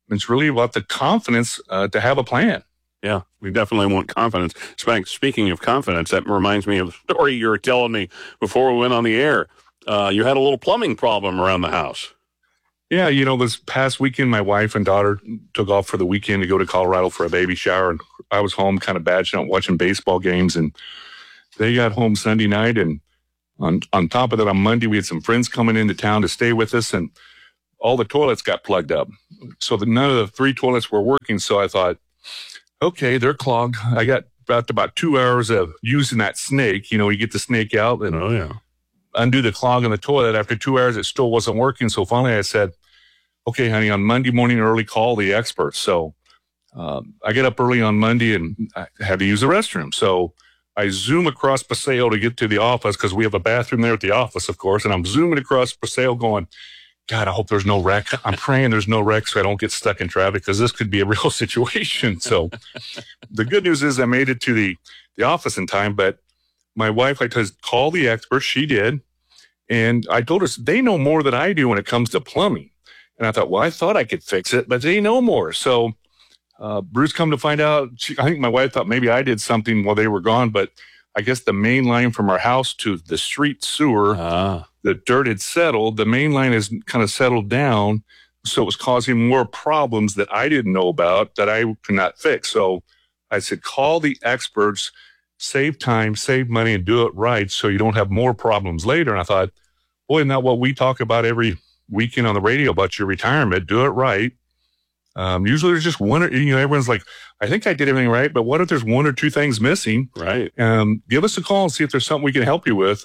It's really about the confidence to have a plan. Yeah, we definitely want confidence. Speaking of confidence, that reminds me of the story you were telling me before we went on the air. You had a little plumbing problem around the house. Yeah, this past weekend, my wife and daughter took off for the weekend to go to Colorado for a baby shower, and I was home kind of badging out watching baseball games, and they got home Sunday night, and on top of that, on Monday, we had some friends coming into town to stay with us, and all the toilets got plugged up. So none of the 3 toilets were working, so I thought, okay, they're clogged. I got about 2 hours of using that snake. You get the snake out and undo the clog in the toilet. After 2 hours, it still wasn't working. So finally I said, okay, honey, on Monday morning early, call the experts. So I get up early on Monday and I had to use the restroom. So I zoom across Paseo to get to the office because we have a bathroom there at the office, of course. And I'm zooming across Paseo going, God, I hope there's no wreck. I'm praying there's no wreck so I don't get stuck in traffic because this could be a real situation. So the good news is I made it to the office in time, but my wife, I told her, call the experts. She did. And I told her, they know more than I do when it comes to plumbing. And I thought, well, I thought I could fix it, but they know more. So Bruce, come to find out, I think my wife thought maybe I did something while they were gone, but I guess the main line from our house to the street sewer, the dirt had settled. The main line has kind of settled down. So it was causing more problems that I didn't know about that I could not fix. So I said, call the experts, save time, save money, and do it right so you don't have more problems later. And I thought, boy, isn't that what we talk about every weekend on the radio about your retirement? Do it right. Usually there's just one, everyone's like, I think I did everything right, but what if there's 1 or 2 things missing? Right. Give us a call and see if there's something we can help you with.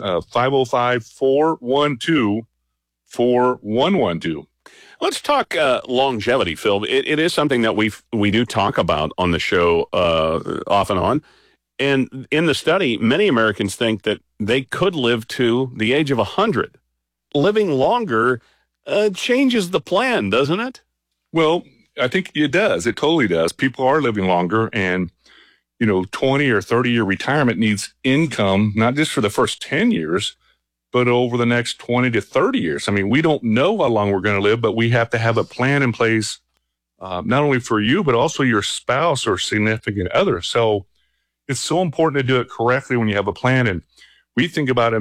505-412-4112. Let's talk longevity, Phil. It is something that we do talk about on the show off and on. And in the study, many Americans think that they could live to the age of 100. Living longer changes the plan, doesn't it? Well, I think it does. It totally does. People are living longer, and 20 or 30-year retirement needs income, not just for the first 10 years, but over the next 20 to 30 years. I mean, we don't know how long we're going to live, but we have to have a plan in place, not only for you, but also your spouse or significant other. So it's so important to do it correctly when you have a plan. And we think about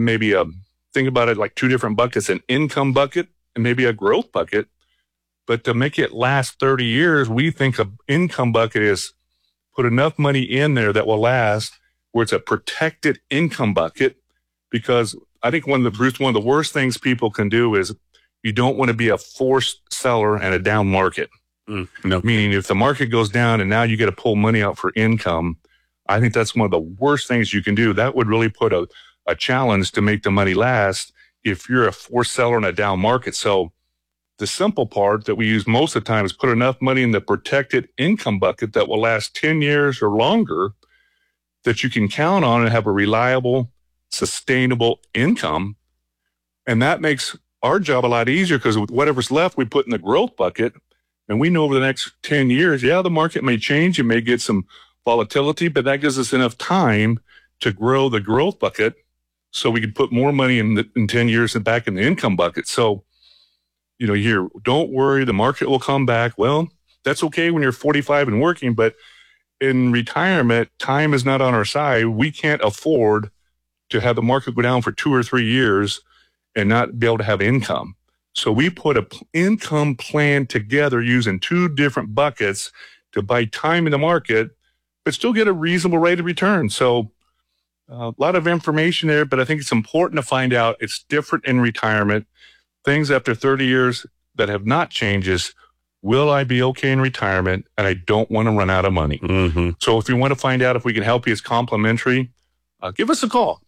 it like 2 different buckets, an income bucket and maybe a growth bucket. But to make it last 30 years, we think an income bucket is put enough money in there that will last, where it's a protected income bucket. Because I think one of the worst things people can do is you don't want to be a forced seller in a down market. No. Meaning if the market goes down and now you got to pull money out for income, I think that's one of the worst things you can do. That would really put a challenge to make the money last if you're a forced seller in a down market. So the simple part that we use most of the time is put enough money in the protected income bucket that will last 10 years or longer that you can count on and have a reliable, sustainable income. And that makes our job a lot easier because whatever's left, we put in the growth bucket. And we know over the next 10 years, the market may change. You may get some volatility, but that gives us enough time to grow the growth bucket so we can put more money in 10 years and back in the income bucket. So, here, don't worry, the market will come back. Well, that's okay when you're 45 and working, but in retirement, time is not on our side. We can't afford to have the market go down for 2 or 3 years and not be able to have income. So we put an income plan together using 2 different buckets to buy time in the market, but still get a reasonable rate of return. So a lot of information there, but I think it's important to find out it's different in retirement. Things after 30 years that have not changed is, will I be okay in retirement? And I don't want to run out of money. Mm-hmm. So if you want to find out if we can help you, it's complimentary. Give us a call,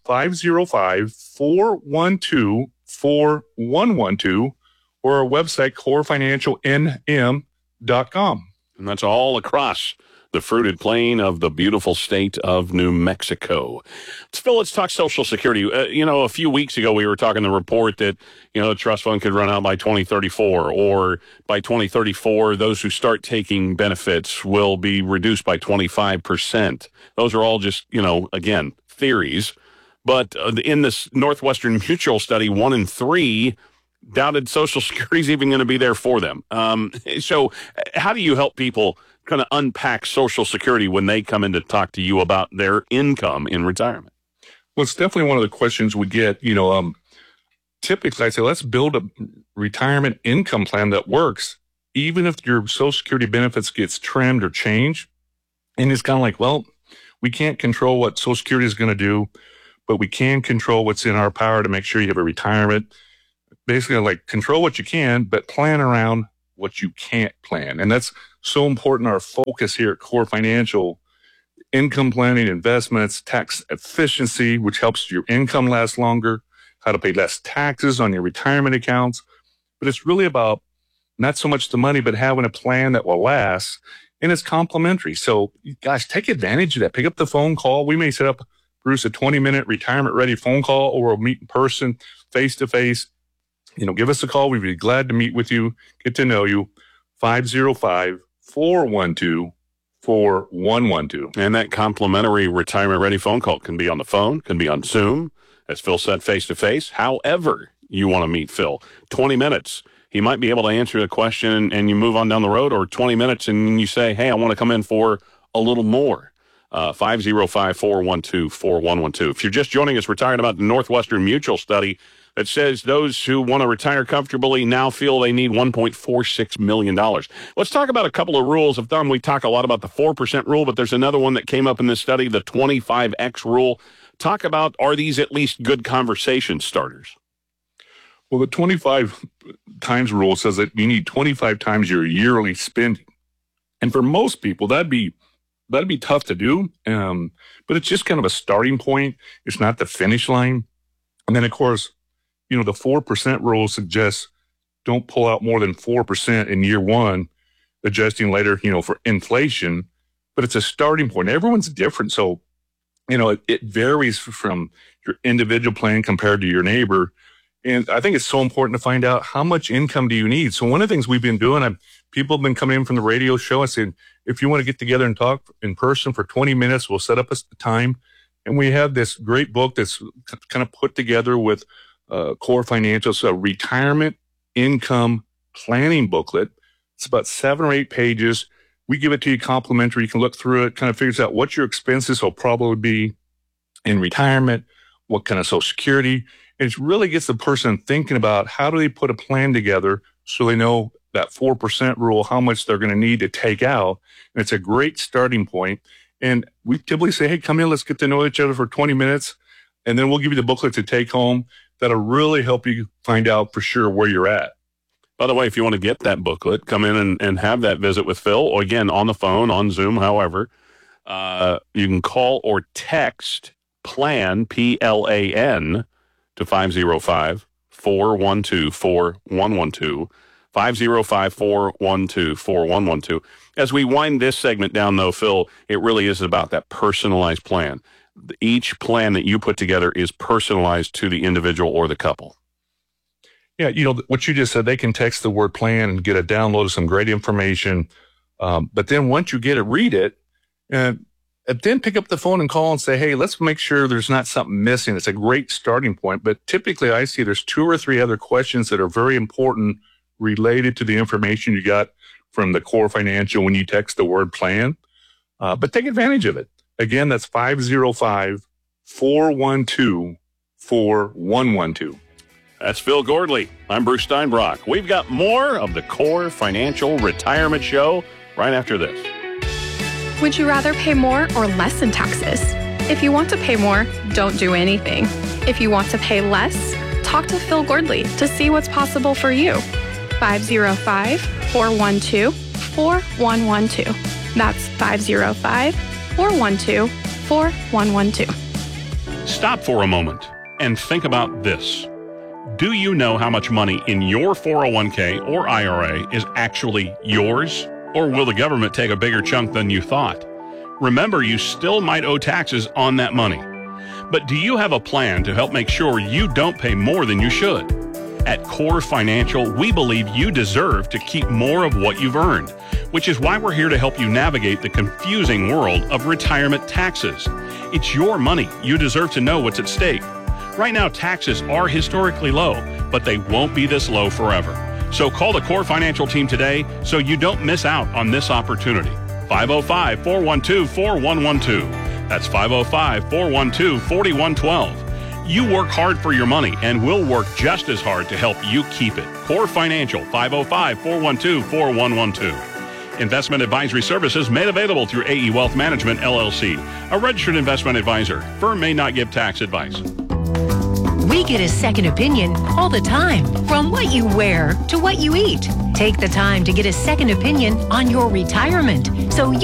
505-412-4112, or our website, corefinancialnm.com. And that's all across the fruited plain of the beautiful state of New Mexico. Phil, let's talk Social Security. A few weeks ago, we were talking the report that, the trust fund could run out by 2034, or by 2034, those who start taking benefits will be reduced by 25%. Those are all just, again, theories. But in this Northwestern Mutual study, 1 in 3 doubted Social Security is even going to be there for them. So how do you help people kind of unpack Social Security when they come in to talk to you about their income in retirement? Well, it's definitely one of the questions we get. Typically I say, let's build a retirement income plan that works, even if your Social Security benefits gets trimmed or changed. And it's kind of like, well, we can't control what Social Security is going to do, but we can control what's in our power to make sure you have a retirement. Basically, like, control what you can, but plan around what you can't plan. And that's so important. Our focus here at Core Financial, income planning, investments, tax efficiency, which helps your income last longer, how to pay less taxes on your retirement accounts. But it's really about not so much the money, but having a plan that will last, and it's complimentary. So, guys, take advantage of that. Pick up the phone call. We may set up, Bruce, a 20-minute retirement-ready phone call, or we'll meet in person, face-to-face. Give us a call. We'd be glad to meet with you, get to know you. 505-412-4112. And that complimentary retirement-ready phone call can be on the phone, can be on Zoom, as Phil said, face-to-face. However you want to meet Phil, 20 minutes. He might be able to answer a question and you move on down the road, or 20 minutes and you say, hey, I want to come in for a little more. 505-412-4112. If you're just joining us, we're talking about the Northwestern Mutual study that says those who want to retire comfortably now feel they need $1.46 million. Let's talk about a couple of rules of thumb. We talk a lot about the 4% rule, but there's another one that came up in this study, the 25X rule. Talk about, are these at least good conversation starters? Well, the 25 times rule says that you need 25 times your yearly spending. And for most people, that'd be tough to do. But it's just kind of a starting point. It's not the finish line. And then, of course, the 4% rule suggests don't pull out more than 4% in year one, adjusting later, for inflation. But it's a starting point. Everyone's different. So, it varies from your individual plan compared to your neighbor. And I think it's so important to find out how much income do you need. So one of the things we've been doing, people have been coming in from the radio show and saying, if you want to get together and talk in person for 20 minutes, we'll set up a time. And we have this great book that's kind of put together with Core Financial, so a retirement income planning booklet. It's about 7 or 8 pages. We give it to you complimentary. You can look through it, kind of figures out what your expenses will probably be in retirement, what kind of Social Security. And it really gets the person thinking about how do they put a plan together so they know that 4% rule, how much they're going to need to take out. And it's a great starting point. And we typically say, hey, come in, let's get to know each other for 20 minutes. And then we'll give you the booklet to take home. That'll really help you find out for sure where you're at. By the way, if you want to get that booklet, come in and have that visit with Phil, or again, on the phone, on Zoom, however. You can call or text PLAN, P-L-A-N, to 505-412-4112, 505-412-4112. As we wind this segment down, though, Phil, it really is about that personalized plan. Each plan that you put together is personalized to the individual or the couple. Yeah, what you just said, they can text the word plan and get a download of some great information. But then once you get it, read it, and then pick up the phone and call and say, hey, let's make sure there's not something missing. It's a great starting point. But typically I see there's 2 or 3 other questions that are very important related to the information you got from the Core Financial when you text the word plan. But take advantage of it. Again, that's 505-412-4112. That's Phil Gordley. I'm Bruce Steinbrock. We've got more of the Core Financial Retirement Show right after this. Would you rather pay more or less in taxes? If you want to pay more, don't do anything. If you want to pay less, talk to Phil Gordley to see what's possible for you. 505-412-4112. That's 505-412-4112. Stop for a moment and think about this. Do you know how much money in your 401k or IRA is actually yours? Or will the government take a bigger chunk than you thought? Remember, you still might owe taxes on that money. But do you have a plan to help make sure you don't pay more than you should? At Core Financial, we believe you deserve to keep more of what you've earned, which is why we're here to help you navigate the confusing world of retirement taxes. It's your money. You deserve to know what's at stake. Right now, taxes are historically low, but they won't be this low forever. So call the Core Financial team today so you don't miss out on this opportunity. 505-412-4112. That's 505-412-4112. You work hard for your money, and we'll work just as hard to help you keep it. Core Financial, 505-412-4112. Investment advisory services made available through AE Wealth Management, LLC, a registered investment advisor. Firm may not give tax advice. We get a second opinion all the time, from what you wear to what you eat. Take the time to get a second opinion on your retirement so you